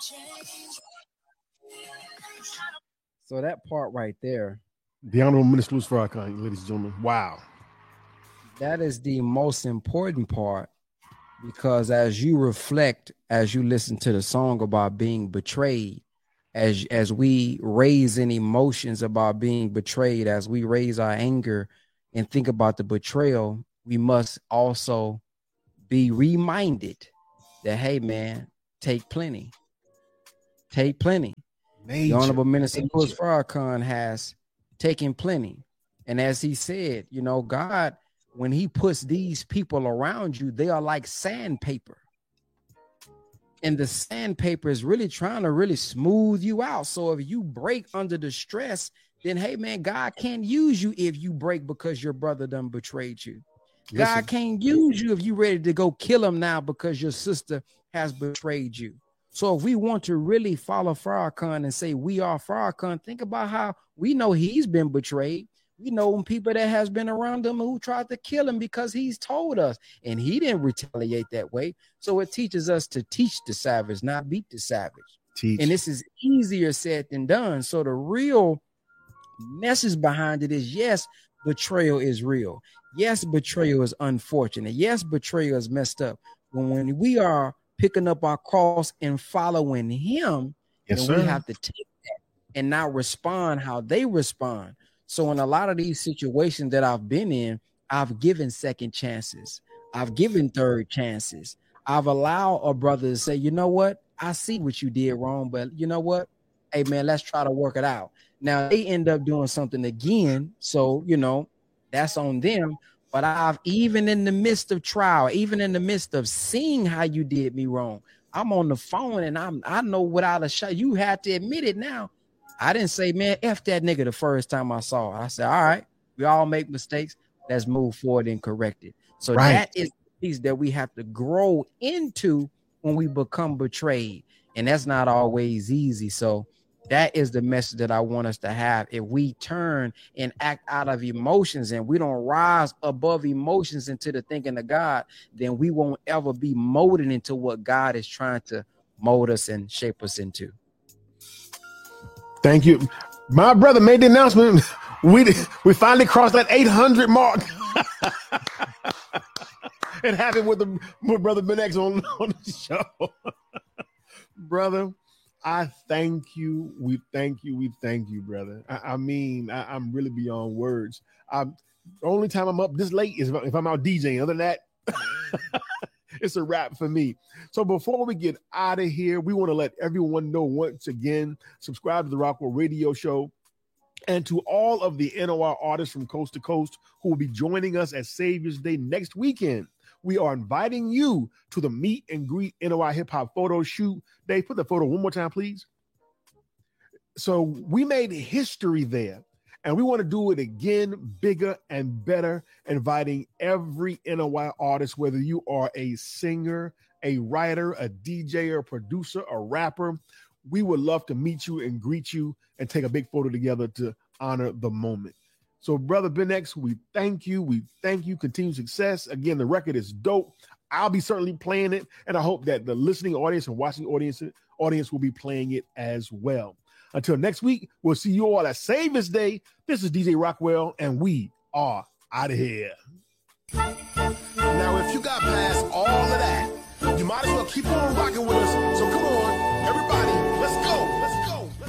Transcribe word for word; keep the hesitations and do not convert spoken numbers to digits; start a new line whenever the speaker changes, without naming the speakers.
So that part right there,
the Honorable Minister Louis Farrakhan, ladies and gentlemen. Wow.
That is the most important part, because as you reflect, as you listen to the song about being betrayed, as as we raise in emotions about being betrayed, as we raise our anger and think about the betrayal, we must also be reminded that, hey, man, take plenty. Take plenty. Major, the Honorable Minister major. Louis Farrakhan has taken plenty. And as he said, you know, God, when he puts these people around you, they are like sandpaper. And the sandpaper is really trying to really smooth you out. So if you break under the stress, then, hey, man, God can't use you if you break because your brother done betrayed you. Listen. God can't use you if you ready to go kill him now because your sister has betrayed you. So if we want to really follow Farrakhan and say we are Farrakhan, think about how we know he's been betrayed. We know people that has been around him who tried to kill him because he's told us, and he didn't retaliate that way. So it teaches us to teach the savage, not beat the savage. Teach. And this is easier said than done. So the real message behind it is, yes, betrayal is real. Yes, betrayal is unfortunate. Yes, betrayal is messed up. But when we are picking up our cross and following him, yes, then sir. We have to take that and not respond how they respond. So in a lot of these situations that I've been in, I've given second chances. I've given third chances. I've allowed a brother to say, you know what? I see what you did wrong, but you know what? Hey, man, let's try to work it out. Now, they end up doing something again. So, you know, that's on them. But I've, even in the midst of trial, even in the midst of seeing how you did me wrong, I'm on the phone and I'm, I know without a shot, you have to admit it now. I didn't say, man, F that nigga the first time I saw it. I said, all right, we all make mistakes. Let's move forward and correct it. So right. That is the piece that we have to grow into when we become betrayed. And that's not always easy. So that is the message that I want us to have. If we turn and act out of emotions and we don't rise above emotions into the thinking of God, then we won't ever be molded into what God is trying to mold us and shape us into.
Thank you. My brother made the announcement. We we finally crossed that eight hundred mark. And have it with the with brother Ben X on, on the show. Brother, I thank you. We thank you. We thank you, brother. I, I mean, I, I'm really beyond words. I'm, the only time I'm up this late is if I'm out DJing. Other than that, it's a wrap for me. So before we get out of here, we want to let everyone know once again, subscribe to the Rockwell Radio Show. And to all of the N O R artists from coast to coast who will be joining us at Savior's Day next weekend, we are inviting you to the Meet and Greet N O R Hip Hop photo shoot. Dave, put the photo one more time, please. So we made history there. And we want to do it again, bigger and better, inviting every N O I artist, whether you are a singer, a writer, a D J, or a producer, a rapper. We would love to meet you and greet you and take a big photo together to honor the moment. So, Brother Ben X, we thank you. We thank you. Continued success. Again, the record is dope. I'll be certainly playing it, and I hope that the listening audience and watching audience, audience will be playing it as well. Until next week, we'll see you all at Savior's Day. This is D J Rockwell, and we are out of here.
Now, if you got past all of that, you might as well keep on rocking with us